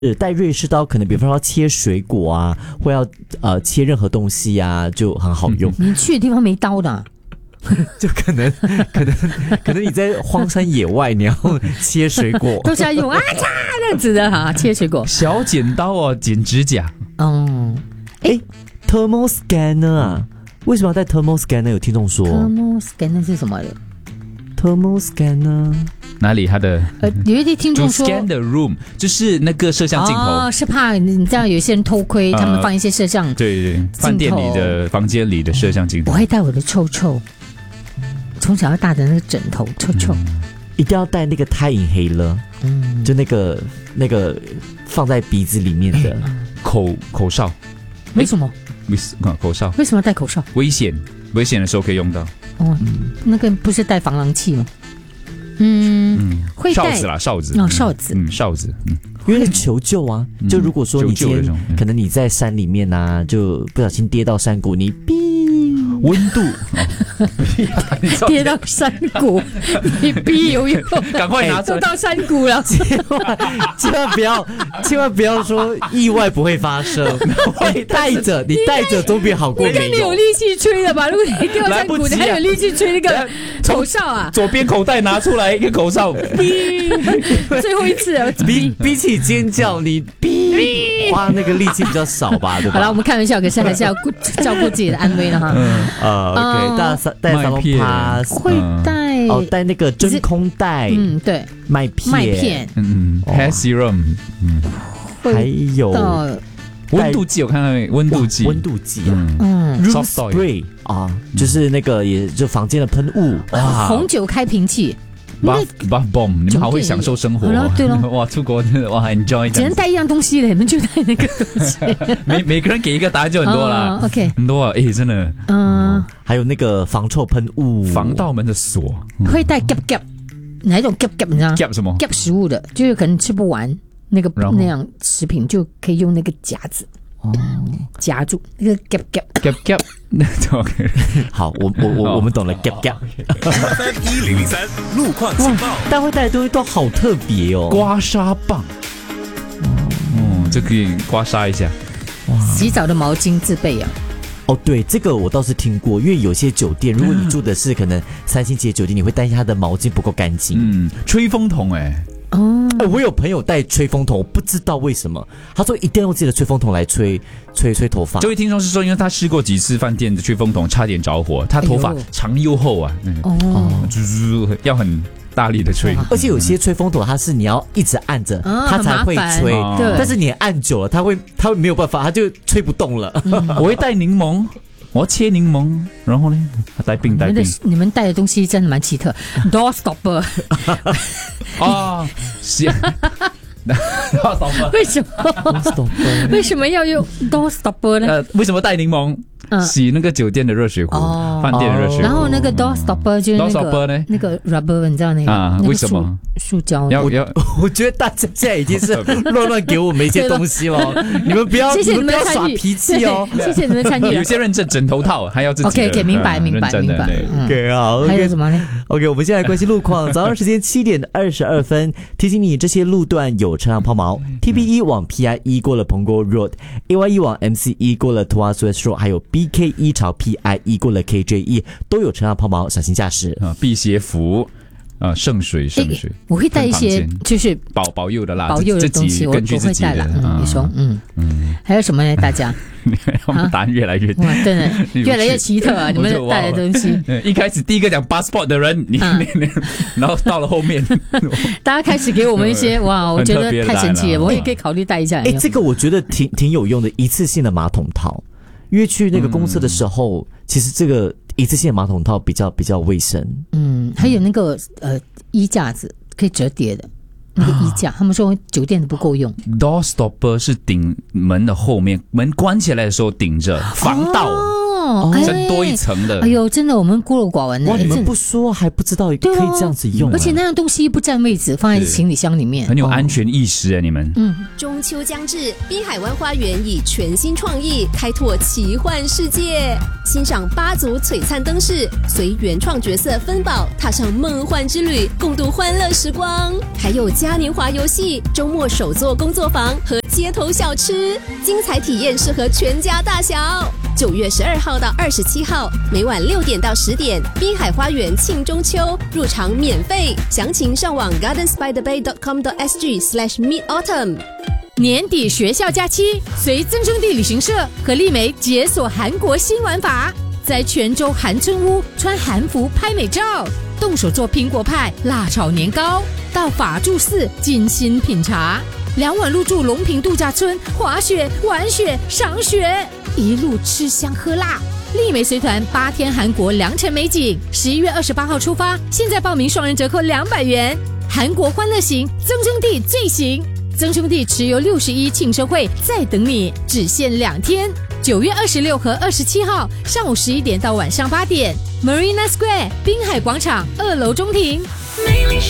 带瑞士刀，可能比方说要切水果啊，或要切任何东西啊，就很好用。 你去的地方没刀的啊。 就可能你在荒山野外，你要切水果， 都是要用这样子的哈，切水果。 小剪刀哦，剪指甲。 thermal scanner 啊，为什么要带 thermal scanner？ 有听众说 thermal scanner 是什么的 ？thermal scanner 哪里？他的有一些听众说 to scan the room 就是那个摄像镜头， 是怕你这样有些人偷窥，他们放一些摄像。 对，饭店里的房间里的摄像镜头。 我会带我的臭臭。从小到大的那个枕头臭臭， 一定要带那个太隐黑了，就那个放在鼻子里面的口哨。 为什么？ 口哨为什么要戴口哨？ 危险的时候可以用到。 那个不是带防狼器吗？会带哨子。哨子。 因为求救啊，就如果说你今天可能你在山里面啊，就不小心跌到山谷，你温度跌到山谷，你逼游泳， 赶快拿出来， 到山谷了， 千万不要说意外不会发生，你带着总比好过没有。 你有力气吹了吧？如果你掉山谷，你还有力气吹那个口哨啊？ 左边口袋拿出来一个口哨， 最后一次了， 比起尖叫，你花那个力气比较少吧，对吧？ 好了，我们开玩笑，可是还是要照顾自己的安危了哈。 OK， 带沙龙 pass， 会带带那个真空袋， 对， 麦片 ，hair serum， 还有温度计，我看到温度计 ，room spray 啊，就是那个也就房间的喷雾， 红酒开瓶器。 Bath bomb， 你们好会享受生活。 对了， 哇，出国真的哇 ，enjoy。 只能带一样东西了，你们就带那个东西。 每个人给一个答案就很多了。 OK， 很多啊，真的。 还有那个防臭喷雾， 防盗门的锁。 会带 gap， 哪一种 gap？ 你知道 gap 什么 ？gap 食物的，就是可能吃不完那样食品，就可以用那个夹子。夹住那个 gap， 那 OK。 好，我们懂了 gap。 1003路况情报， 大会带的东西都好特别哦， 刮痧棒，就可以刮痧一下。 洗澡的毛巾自备啊。 对，这个我倒是听过，因为有些酒店，如果你住的是可能3星级的酒店，你会担心它的毛巾不够干净。 吹风筒我有朋友带吹风筒，我不知道为什么，他说一定要用自己的吹风筒来吹头发。 这位听众是说，因为他试过几次饭店的吹风筒，差点着火，他头发长又厚啊，就是要很大力的吹。 而且有些吹风筒它是你要一直按着，它才会吹，但是你按久了，它会没有办法，它就吹不动了。 我会带柠檬。我要切柠檬，然后呢，带冰。 你们带的东西真的蛮奇特 ，door stopper。为什么要用 door stopper 呢？ 为什么带柠檬？洗那个酒店的热水壶，饭店的热水壶。 然后那个 door stopper 就是那个 rubber， 你知道那个为什么？ 塑胶。 我觉得大家现在已经是乱给我们一些东西了，你们不要耍脾气哦。 谢谢你们参与。 有些认证枕头套还要自己的。 OK， 明白。 OK， 好。 还有什么呢 ？OK， 我们现在关心路况。早上时间7点22分，提醒你这些路段有车辆抛锚。TP1 往 PI1 过了彭国 Road，AY1 往 MC1 过了 Tuas West Road， 还有 BK1 朝 PI1 过了 KJ1 都有车辆抛锚，小心驾驶。 辟邪符。圣水， 我会带一些就是保佑的啦， 保佑的东西，我会带啦。你说，还有什么呢？大家， 我们答案越来越哇，真的越来越奇特啊！你们带的东西， 一开始第一个讲 passport 的人，然后到了后面， 大家开始给我们一些哇，我觉得太神奇了，我也可以考虑带一下。 这个我觉得挺有用的，一次性的马桶套。因为去那个公厕的时候，其实这个一次性的马桶套比较卫生。 还有那个衣架子可以折叠的那个衣架，他们说酒店的不够用。 Door stopper 是顶门的后面，门关起来的时候顶着防盗。 哦， 再多一层的。 哎呦，真的我们孤陋寡闻呢。 哇，你们不说还不知道可以这样子用， 而且那样东西不占位置，放在行李箱里面， 很有安全意识啊！你们。 中秋将至，滨海湾花园以全新创意开拓奇幻世界，欣赏8组璀璨灯饰，随原创角色芬宝踏上梦幻之旅，共度欢乐时光。还有嘉年华游戏、周末手作工作坊和街头小吃，精彩体验适合全家大小。9月12号到27号，每晚6点到10点，滨海花园庆中秋，入场免费，详情上网 gardensbythebay.com.sg/midautumn。 年底学校假期，随增生地旅行社和丽梅解锁韩国新玩法，在泉州韩村屋穿韩服拍美照，动手做苹果派、辣炒年糕，到法住寺精心品茶，2晚入住龙坪度假村，滑雪、玩雪、赏雪，一路吃香喝辣。丽梅随团8天韩国良辰美景，11月28号出发，现在报名双人折扣200元。韩国欢乐行，增生地最行。增生地持有61庆生会在等你，只限2天，9月26和27号上午11点到晚上8点 ，Marina Square 滨海广场2楼中庭。 美丽